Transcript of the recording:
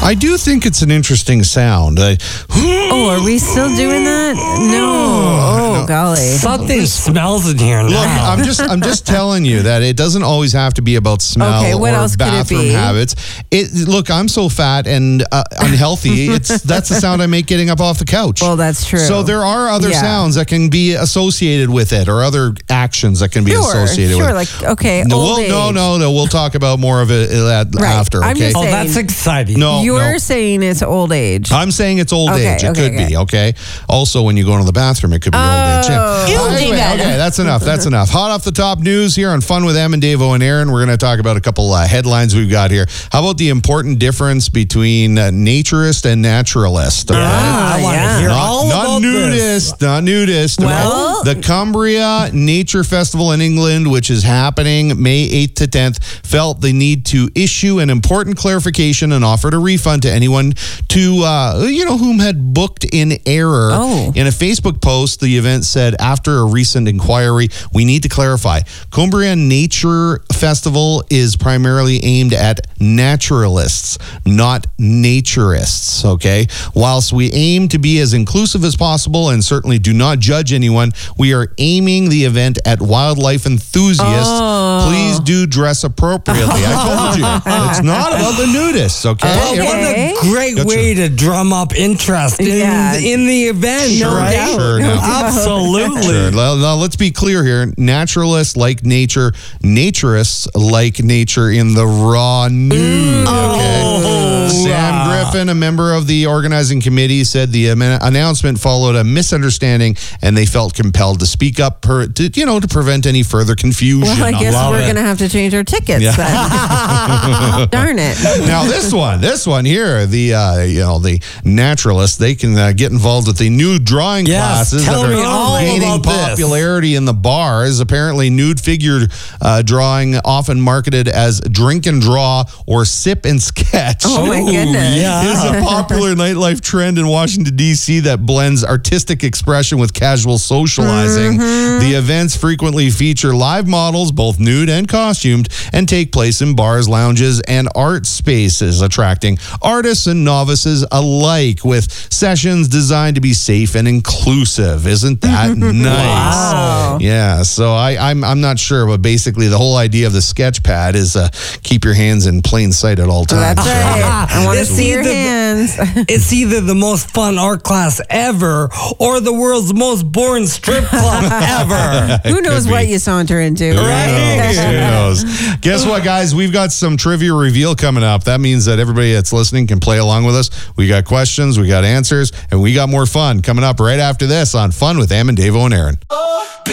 I do think it's an interesting sound. Are we still doing that? No. Golly. Something smells in here now. Look, I'm just telling you that it doesn't always have to be about smell what or else could it bathroom be? habits. Look, I'm so fat and unhealthy. That's the sound I make getting up off the couch. Well, that's true. So there are other sounds that can be associated with it, or other actions that can be associated with it. Like, okay, No, we'll talk about more of it after. I'm Okay. just saying, that's exciting. No, You're saying it's old age. I'm saying it's old age. It could be, okay? Also, when you go into the bathroom, it could be old age. Yeah. Anyway, okay, that's enough. Hot off the top news here on Fun with Em and Davo and Aaron. We're going to talk about a couple headlines we've got here. How about the important difference between naturist and naturalist? Okay? I want to hear all about this. Not nudist. Well, the Cumbria Nature Festival in England, which is happening May 8th to 10th, felt the need to issue an important clarification and offered a refund to anyone whom had booked in error. In a Facebook post, the event said, after a recent inquiry, we need to clarify. Cumbria Nature Festival is primarily aimed at naturalists, not naturists, okay? Whilst we aim to be as inclusive as possible and certainly do not judge anyone, we are aiming the event at wildlife enthusiasts. Please do dress appropriately. I told you. It's not about the nudists, okay? What a great way to drum up interest in the event, right? Sure, no. Absolutely. Sure. Now, let's be clear here. Naturalists like nature. Naturists like nature in the raw nude. Okay? Sam Griffin, a member of the organizing committee, said the announcement followed a misunderstanding, and they felt compelled to speak up to prevent any further confusion. Well, I guess we're going to have to change our tickets then. Darn it. Now this one here, the naturalists, they can get involved with the nude drawing classes that are gaining popularity in the bars. Apparently, nude figure drawing, often marketed as drink and draw or sip and sketch. Oh my goodness. Is a popular nightlife trend in Washington, D.C. that blends artistic expression with casual socializing. The events frequently feature live models, both nude and costumed, and take place in bars, lounges, and art spaces, attracting artists and novices alike, with sessions designed to be safe and inclusive. Isn't that nice? Wow. Yeah, so I'm not sure, but basically the whole idea of the sketch pad is keep your hands in plain sight at all times. That's right. I want to see your hands. It's either the most fun art class ever or the world's most boring strip club ever. Who knows what you saunter into, right? Who knows? Guess what, guys? We've got some trivia reveal coming up. That means that everybody that's listening can play along with us. We got questions, we got answers, and we got more fun coming up right after this on Fun with Em and Davo and Aaron.